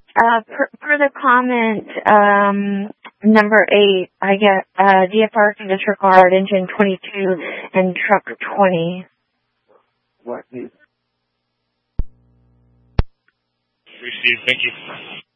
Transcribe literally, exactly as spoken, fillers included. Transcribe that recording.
Uh, per, per the comment, um, number eight, I get, uh, D F R can disregard engine twenty-two and truck twenty. What? Received, thank you.